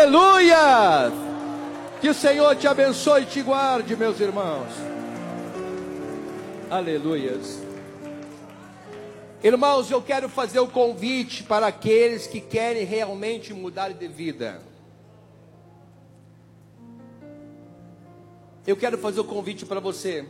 Aleluia! Que o Senhor te abençoe e te guarde, meus irmãos. Aleluias. Irmãos, eu quero fazer o convite para aqueles que querem realmente mudar de vida. Eu quero fazer o convite para você,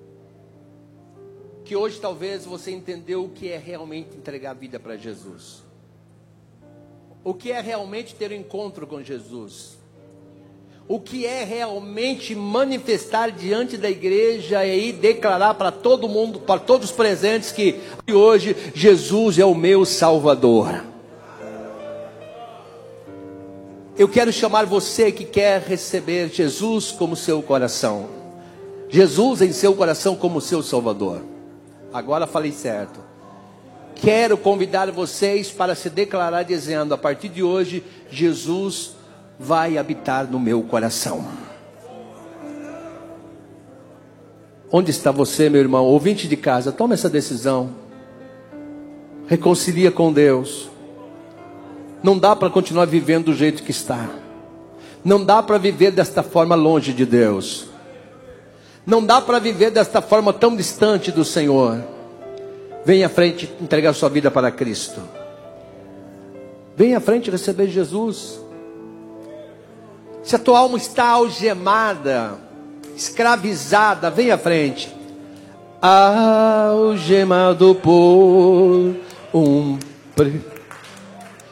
que hoje talvez você entendeu o que é realmente entregar a vida para Jesus. O que é realmente ter um encontro com Jesus. O que é realmente manifestar diante da igreja e declarar para todo mundo, para todos os presentes, que hoje Jesus é o meu Salvador. Eu quero chamar você que quer receber Jesus como seu coração. Jesus em seu coração como seu Salvador. Agora falei certo. Quero convidar vocês para se declarar dizendo: a partir de hoje, Jesus vai habitar no meu coração. Onde está você, meu irmão, ouvinte de casa? Toma essa decisão. Reconcilia com Deus. Não dá para continuar vivendo do jeito que está. Não dá para viver desta forma longe de Deus. Não dá para viver desta forma tão distante do Senhor. Venha à frente entregar sua vida para Cristo. Venha à frente receber Jesus. Se a tua alma está algemada, escravizada, venha à frente. Algemado por um